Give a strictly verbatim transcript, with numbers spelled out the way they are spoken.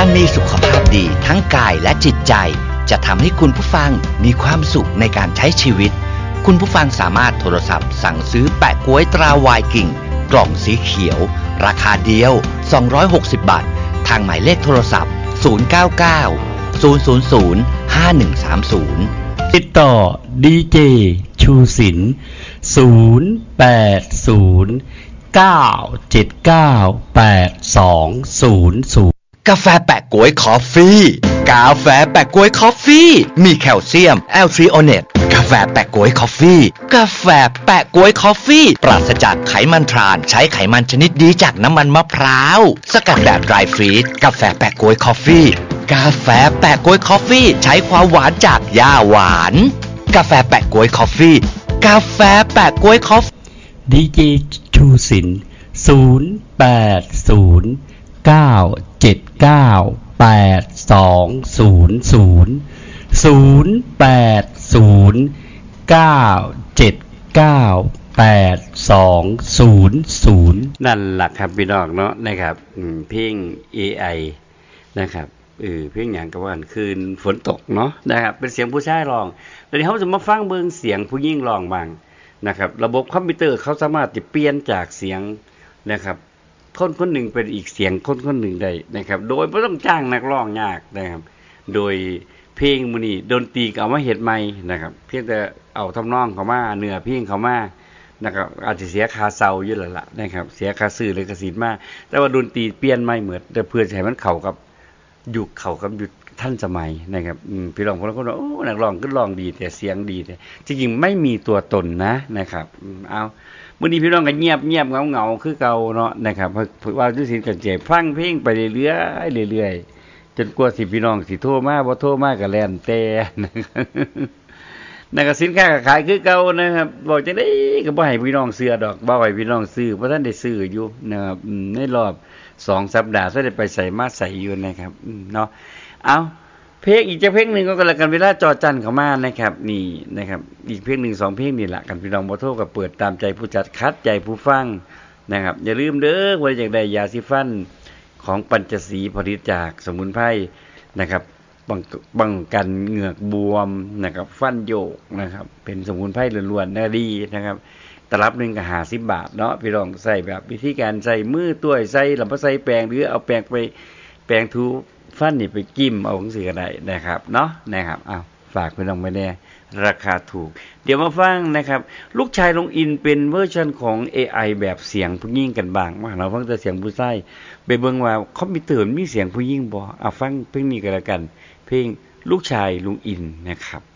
การมีสุขภาพดีทั้งกายและจิตใจจะทำให้คุณผู้ฟังมีความสุขในการใช้ชีวิตคุณผู้ฟังสามารถโทรศัพท์สั่งซื้อแปะก๊วยตราวายกิ่งกล่องสีเขียวราคาเดียวสองร้อยหกสิบบาททางหมายเลขโทรศัพท์ศูนย์ เก้า เก้า ศูนย์ ศูนย์ ศูนย์ ห้า หนึ่ง สาม ศูนย์ติดต่อดีเจชูศิลป์ศูนย์ แปด ศูนย์ เก้า เจ็ด เก้า แปด สอง ศูนย์ ศูนย์กาแฟแปะก๊วยคอฟฟี่กาแฟแปะก๊วยคอฟฟี่มีแคลเซียมแอลทริโอเนตกาแฟแปะก๊วยคอฟฟี่กาแฟแปะก๊วยคอฟฟี่ปราศจากไขมันทรานใช้ไขมันชนิดดีจากน้ำมันมะพร้าวสกัดแบบไดรฟรีซกาแฟแปะก๊วยคอฟฟี่กาแฟแปะก๊วยคอฟฟี่ใช้ความหวานจากหญ้าหวานกาแฟแปะก๊วยคอฟฟี่กาแฟแปะก๊วยคอฟดีเจชูศิลป์ศูนย์ แปด ศูนย์ เก้า เจ็ด เก้า แปด สอง ศูนย์ ศูนย์ ศูนย์ แปด ศูนย์ เก้า เจ็ด เก้า แปด สอง ศูนย์ ศูนย์นั่นแหละครับพี่น้องเนาะนะครับเพลง เอ ไอ นะครับเออเพลงอย่างกับว่าคืนฝนตกเนาะนะครับเป็นเสียงผู้ชายร้องแล้วนี้เขาจะมาฟังเบิ่งเสียงผู้หญิงร้องบ้างนะครับระบบคอมพิวเตอร์เขาสามารถจะเปลี่ยนจากเสียงนะครับคนคนหนึ่งเป็นอีกเสียงคนคนหนึ่งได้นะครับโดยไม่ต้องจ้างนักร้องยากนะครับโดยเพลงมื้อนี้ดนตรีก็เอามาเฮ็ดใหม่นะครับเพียงแต่เอาทำนองเข้ามาเนื้อเพลงเข้ามานะครับอาจจะเสียค่าเซาอยู่แล้วล่ะนะครับเสียค่าซื้อลิขสิทธิ์มาแต่ว่าดนตรีเปลี่ยนใหม่เหมือนแต่เพื่อให้มันเข้ากับยุคเข้ากับยุคทันสมัยนะครับอืมพี่น้องคนละคนว่าโอ้นักร้องก็ร้องดีแต่เสียงดีแต่จริงๆไม่มีตัวตนนะนะครับเอามื้อนี้พี่น้องก็เงียบเงียบเงาเงาคือเก่าเนาะนะครับเพราะว่าจุศิลป์ก็จะฟังเพลงไปเรื่อยๆเรื่อยๆจนกว่าสิพี่น้องสิโทรมาบ่โทรมาก็แล่นแต่นะครับนั่นก็สินค้าก็ขายคือเก่านะครับบอกจังได๋ก็บ่ให้พี่น้องซื้อดอกบ่ให้พี่น้องซื้อบ่ทันได้ซื้ออยู่นะครับในรอบสองสัปดาห์ซะได้ไปใส่มาใส่อยู่นะครับเนาะเอาเพลงอีกจะเพลงนึงก็แล้วกันเวลาจอจันเข้ามานะครับนี่นะครับอีกเพลงนึงสองเพลงนี่ล่ะกันพี่น้องบ่โทรก็เปิดตามใจผู้จัดคัดใจผู้ฟังนะครับอย่าลืมเด้อว่าอยากได้ยาสีฟันของปัญจศรีผลิตจากสมุนไพรนะครับป้องป้องกันเหงือกบวมนะครับฟันโยกนะครับเป็นสมุนไพรล้วนๆน่าดีนะครับตลับนึงก็ห้าสิบบาทเนาะพี่น้องใส่แบบวิธีการใส่มือต้วยใส่ลำบ่ใส่แปรงหรือเอาแปรงไปแปรงถูฟันนี่ไปจิ้มเอาจังซี่ก็ได้นะครับเนาะนะครับอ้าวฝากพี่น้องไว้แน่ราคาถูกเดี๋ยวมาฟังนะครับลูกชายลงอินเป็นเวอร์ชันของ เอ ไอ แบบเสียงผู้หญิงกันบ้างว่าเราฟังแต่เสียงผู้ชายไปเบิ่งว่าคอมพิวเตอร์มีเสียงผู้หญิงบ่เอาฟังเพลงนี้ก็แล้วกันเพลงลูกชายลุงอินนะครับ